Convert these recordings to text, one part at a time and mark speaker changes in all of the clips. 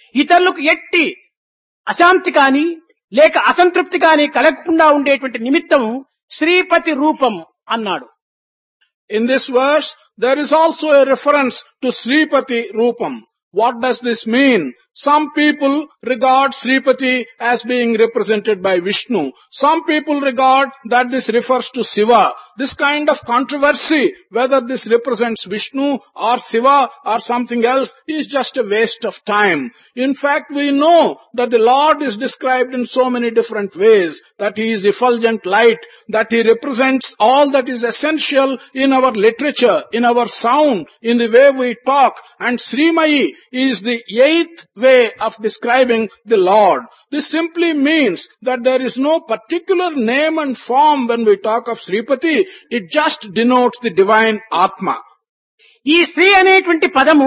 Speaker 1: ఇతరులకు ఎట్టి అశాంతి కాని లేక అసంతృప్తి కాని కలగకుండా ఉండేటువంటి నిమిత్తము శ్రీపతి రూపం అన్నాడు.
Speaker 2: In this verse, there is also a reference to Sripati Rupam. What does this mean? Some people regard Sripati as being represented by Vishnu. Some people regard that this refers to Shiva. This kind of controversy, whether this represents Vishnu or Shiva or something else, is just a waste of time. In fact, we know that the Lord is described in so many different ways, that He is effulgent light, that He represents all that is essential in our literature, in our sound, in the way we talk, and Srimayi is the eighth way of describing the Lord. This simply means that there is no particular name and form when we talk of Sripati. It just denotes the divine Atma.
Speaker 1: ఈ శ్రీ అనేటువంటి పదము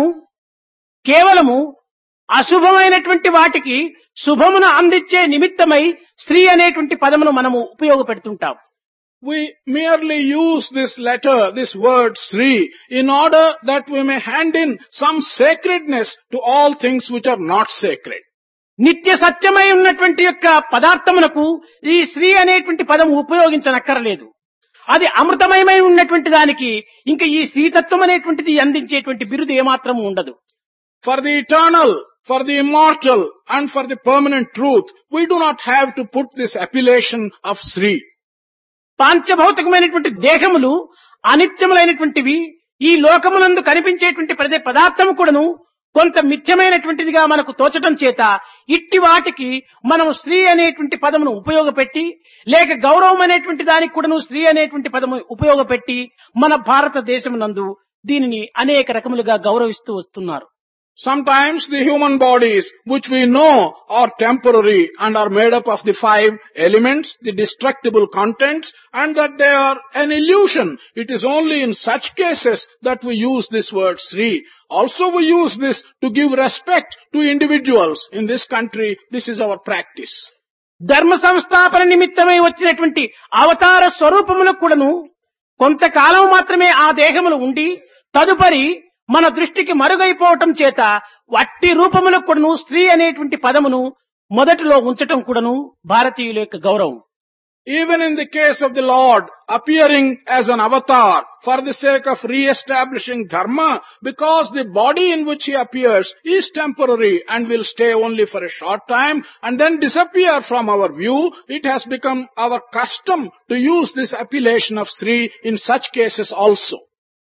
Speaker 1: కేవలము అశుభమైనటువంటి వాటికి శుభమును అందించే నిమిత్తమై శ్రీ అనేటువంటి పదమును మనము ఉపయోగపెడుతుంటాం.
Speaker 2: We merely use this letter, this word Sri, in order that we may hand in some sacredness to all things which are not sacred.
Speaker 1: నిత్య సత్యమై ఉన్నటువంటి యొక్క పదార్థమునకు ఈ శ్రీ అనేటువంటి పదము ఉపయోగించనక్కరలేదు. అది అమృతమయమై ఉన్నటువంటి దానికి ఇంకా ఈ శ్రీతత్వం అనేటువంటిది అందించేటువంటి బిరుదు ఏమాత్రము ఉండదు.
Speaker 2: For the eternal, for the immortal and for the permanent truth, we do not have to put this appellation of Sri.
Speaker 1: పాంచభౌతికమైనటువంటి దేహములు అనిత్యములైనటువంటివి. ఈ లోకమునందు కనిపించేటువంటి ప్రతి పదార్థము కూడాను కొంత మిథ్యమైనటువంటిదిగా మనకు తోచడం చేత ఇట్టి వాటికి మనం స్త్రీ అనేటువంటి పదమును ఉపయోగపెట్టి లేక గౌరవం అనేటువంటి దానికి కూడాను స్త్రీ అనేటువంటి పదము ఉపయోగపెట్టి మన భారతదేశమునందు దీనిని అనేక రకములుగా గౌరవిస్తూ వస్తున్నారు.
Speaker 2: Sometimes the human bodies, which we know are temporary and are made up of the 5 elements, the destructible contents, and that they are an illusion. It is only in such cases that we use this word Sri. Also we use this to give respect to individuals. In this country, this is our practice.
Speaker 1: ధర్మ సంస్థాపన నిమిత్తమై వచ్చినటువంటి అవతార స్వరూపములకు కూడాను కొంతకాలం మాత్రమే ఆ దేహములు ఉండి తదుపరి మన దృష్టికి మరుగైపోవటం చేత వట్టి రూపములకు కూడాను స్త్రీ అనేటువంటి పదమును మొదటిలో ఉంచటం కూడాను భారతీయుల యొక్క గౌరవం.
Speaker 2: Even in the case of the Lord appearing as an avatar for the sake of re-establishing dharma, because the body in which He appears is temporary and will stay only for a short time and then disappear from our view, it has become our custom to use this appellation of Sri in such cases also.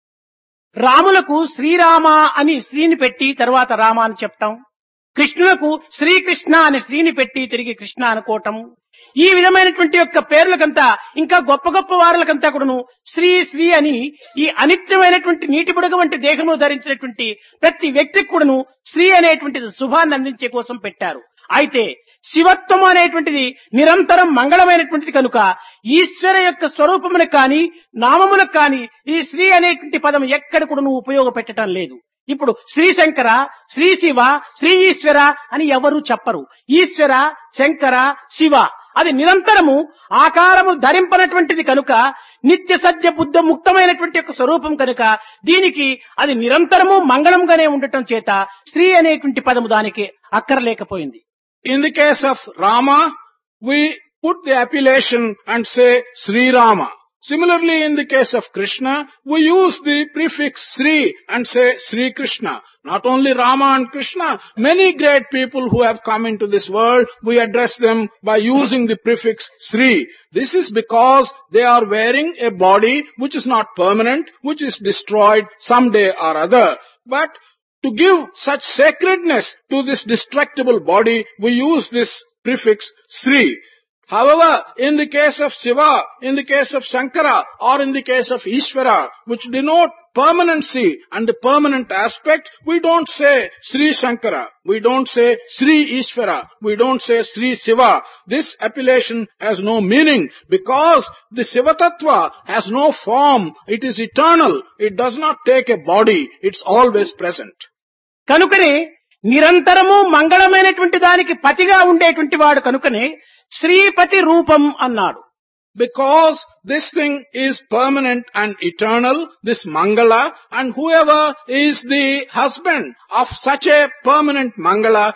Speaker 1: రాములకు Srirama అని శ్రీని పెట్టి తర్వాత రామ అని చెప్తాం. కృష్ణులకు శ్రీకృష్ణ అని శ్రీని పెట్టి తిరిగి కృష్ణ అనుకోవటం. ఈ విధమైనటువంటి యొక్క పేర్లకంతా ఇంకా గొప్ప గొప్ప వారులకంతా కూడాను శ్రీ శ్రీ అని ఈ అనిత్యమైనటువంటి నీటి బుడగ వంటి దేహము ధరించినటువంటి ప్రతి వ్యక్తికి కూడాను శ్రీ అనేటువంటిది శుభాన్ని అందించే కోసం పెట్టారు. అయితే శివత్వం అనేటువంటిది నిరంతరం మంగళమైనటువంటిది కనుక ఈశ్వర యొక్క స్వరూపములకు కాని నామములకు కాని ఈ శ్రీ అనేటువంటి పదం ఎక్కడ కూడా ఉపయోగపెట్టడం లేదు. ఇప్పుడు శ్రీ శంకర, శ్రీ శివ, శ్రీ ఈశ్వర అని ఎవరు చెప్పరు. ఈశ్వర, శంకర, శివ అది నిరంతరము ఆకారము ధరింపనటువంటిది కనుక నిత్య సత్య బుద్ధ ముక్తమైనటువంటి యొక్క స్వరూపం కనుక దీనికి అది నిరంతరము మంగళంగానే ఉండటం చేత శ్రీ అనేటువంటి పదము దానికి అక్కరలేకపోయింది.
Speaker 2: In the case of Rama, we put the appellation and say Sri Rama. Similarly, in the case of Krishna, we use the prefix Sri and say Sri Krishna. Not only Rama and Krishna, many great people who have come into this world, we address them by using the prefix Sri. This is because they are wearing a body which is not permanent, which is destroyed someday or other. But to give such sacredness to this destructible body, we use this prefix Sri. However, in the case of Shiva, in the case of Shankara, or in the case of Ishvara, which denote permanency and the permanent aspect, we don't say Sri Shankara, we don't say Sri Ishvara, we don't say Sri Shiva. This appellation has no meaning because the Shiva Tattva has no form, it is eternal, it does not take a body, it's always present.
Speaker 1: కనుకనే నిరంతరము మంగళమైనటువంటి దానికి పతిగా ఉండేటువంటి వాడు కనుకనే శ్రీపతి రూపం అన్నాడు.
Speaker 2: Because this thing is permanent and eternal, this Mangala, and whoever is the husband of such a permanent Mangala